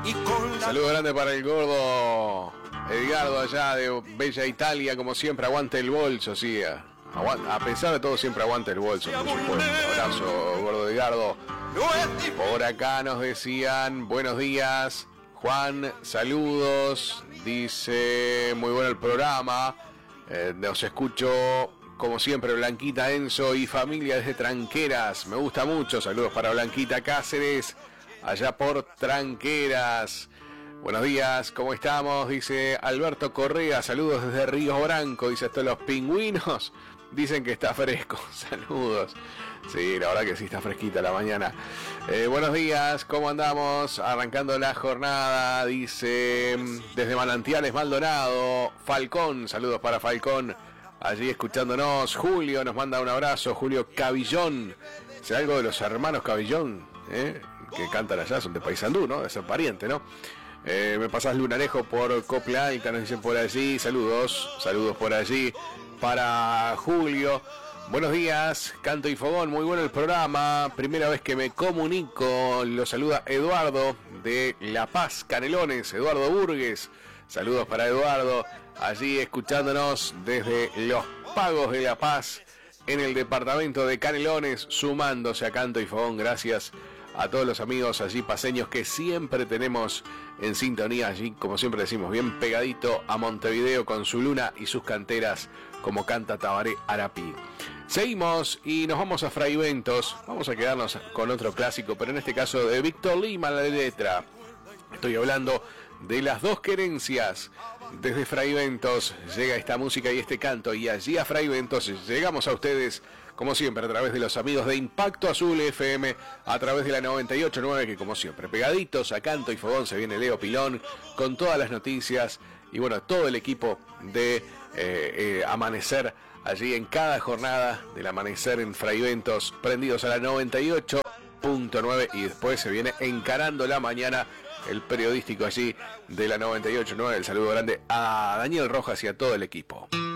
Saludo grande para el gordo Edgardo allá de Bella Italia, como siempre, aguante el bolso, sí. A pesar de todo, siempre aguante el bolso, por supuesto. Abrazo, gordo Edgardo. Por acá nos decían, buenos días, Juan, saludos. Dice, muy bueno el programa. Nos escucho, como siempre, Blanquita, Enzo y familia desde Tranqueras. Me gusta mucho. Saludos para Blanquita Cáceres, allá por Tranqueras. Buenos días, ¿cómo estamos? Dice Alberto Correa, saludos desde Río Branco. Dice, esto los pingüinos dicen que está fresco. Saludos. Sí, la verdad que sí está fresquita la mañana. Buenos días, ¿cómo andamos? Arrancando la jornada, dice, desde Manantiales Maldonado, Falcón, saludos para Falcón, allí escuchándonos. Julio nos manda un abrazo, Julio Cabillón. ¿Será algo de los hermanos Cabillón? Que cantan allá, son de Paysandú, ¿no? De ser pariente, ¿no? Me pasás Lunarejo por Copla Alta, nos dicen por allí. Saludos por allí para Julio. Buenos días, Canto y Fogón, muy bueno el programa. Primera vez que me comunico, lo saluda Eduardo de La Paz, Canelones, Eduardo Burgues. Saludos para Eduardo, allí escuchándonos desde Los Pagos de La Paz, en el departamento de Canelones, sumándose a Canto y Fogón. Gracias a todos los amigos allí paseños que siempre tenemos en sintonía allí, como siempre decimos, bien pegadito a Montevideo con su luna y sus canteras, como canta Tabaré Arapí. Seguimos y nos vamos a Fraiventos. Vamos a quedarnos con otro clásico, pero en este caso de Víctor Lima, la letra. Estoy hablando de Las Dos Querencias. Desde Fraiventos llega esta música y este canto, y allí a Fraiventos llegamos a ustedes, como siempre, a través de los amigos de Impacto Azul FM, a través de la 98.9, que como siempre, pegaditos a Canto y Fogón, se viene Leo Pilón con todas las noticias, y bueno, todo el equipo de Amanecer, allí en cada jornada del Amanecer en Fraiventos, prendidos a la 98.9, y después se viene encarando la mañana, el periodístico allí de la 98.9. El saludo grande a Daniel Rojas y a todo el equipo.